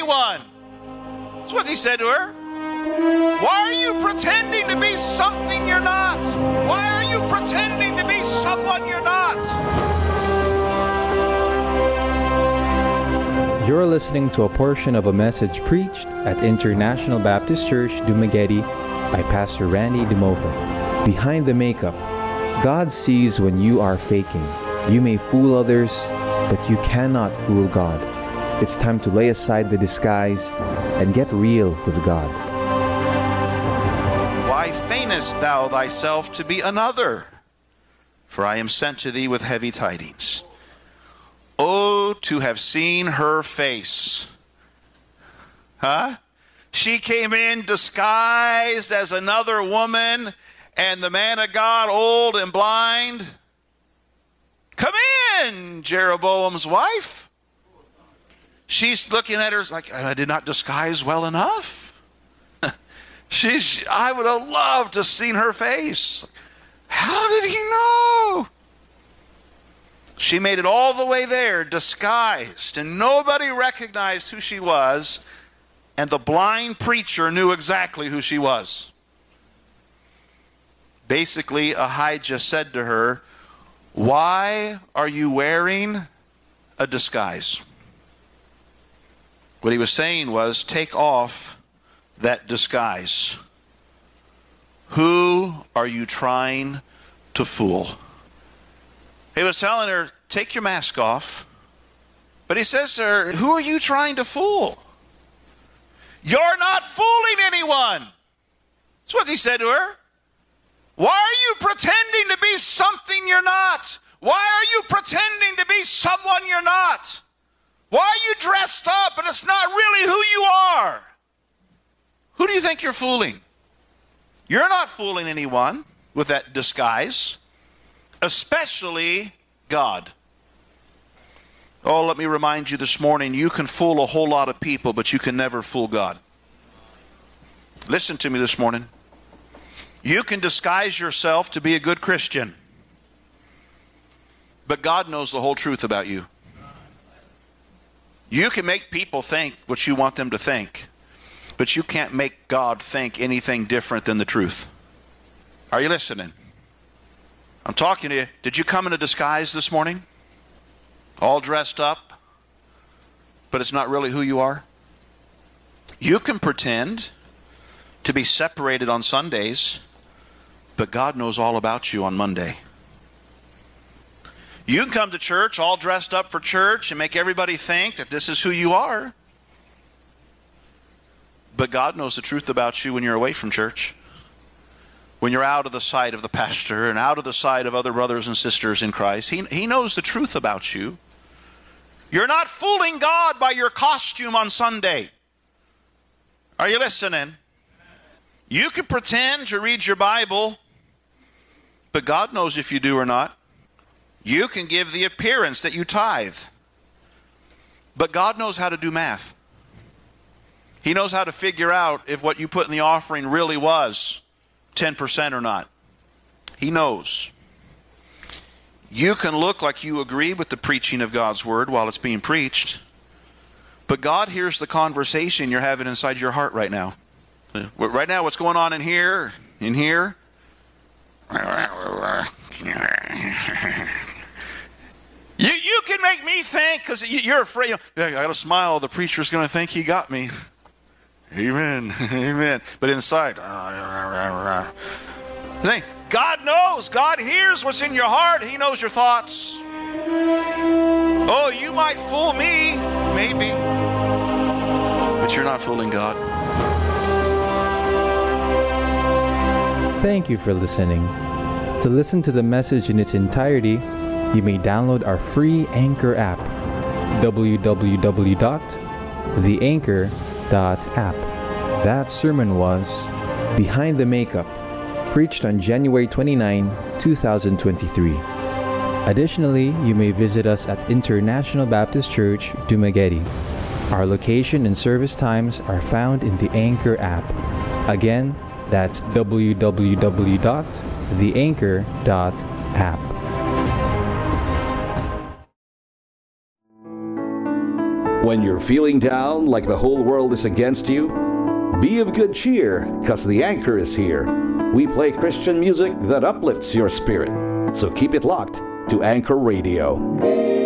anyone. That's what he said to her. Why are you pretending to be something you're not? Why are you pretending to be someone you're not? You're listening to a portion of a message preached at International Baptist Church, Dumaguete by Pastor Randy DeMova. Behind the makeup, God sees when you are faking. You may fool others, but you cannot fool God. It's time to lay aside the disguise and get real with God. Why feignest thou thyself to be another? For I am sent to thee with heavy tidings. Oh, to have seen her face. She came in disguised as another woman, and the man of God, old and blind. Come in, Jeroboam's wife. She's looking at her like, I did not disguise well enough. I would have loved to have seen her face. How did he know? She made it all the way there, disguised, and nobody recognized who she was, and the blind preacher knew exactly who she was. Basically, Ahijah said to her, why are you wearing a disguise? What he was saying was, take off that disguise. Who are you trying to fool? He was telling her, take your mask off. But he says to her, who are you trying to fool? You're not fooling anyone. That's what he said to her. Why are you pretending to be something you're not? Why are you pretending to be someone you're not? Why are you dressed up and it's not really who you are? Who do you think you're fooling? You're not fooling anyone with that disguise. Especially God. Oh, let me remind you this morning, you can fool a whole lot of people, but you can never fool God. Listen to me this morning. You can disguise yourself to be a good Christian, but God knows the whole truth about you. You can make people think what you want them to think, but you can't make God think anything different than the truth. Are you listening? I'm talking to you. Did you come in a disguise this morning? All dressed up, but it's not really who you are? You can pretend to be separated on Sundays, but God knows all about you on Monday. You can come to church all dressed up for church and make everybody think that this is who you are, but God knows the truth about you when you're away from church. When you're out of the sight of the pastor and out of the sight of other brothers and sisters in Christ, He knows the truth about you. You're not fooling God by your costume on Sunday. Are you listening? You can pretend to read your Bible, but God knows if you do or not. You can give the appearance that you tithe, but God knows how to do math. He knows how to figure out if what you put in the offering really was 10% or not. He knows. You can look like you agree with the preaching of God's word while it's being preached, but God hears the conversation you're having inside your heart right now. Right now, what's going on in here, in here? You can make me think, because you're afraid. I got to smile. The preacher's going to think he got me. Amen. Amen. But inside, God knows. God hears what's in your heart. He knows your thoughts. Oh, you might fool me, maybe, but you're not fooling God. Thank you for listening. To listen to the message in its entirety, you may download our free Anchor app, www.theanchor.app. That sermon was Behind the Makeup, preached on January 29, 2023. Additionally, you may visit us at International Baptist Church, Dumaguete. Our location and service times are found in the Anchor app. Again, that's www.theanchor.app. When you're feeling down like the whole world is against you, be of good cheer, cause the Anchor is here. We play Christian music that uplifts your spirit. So keep it locked to Anchor Radio.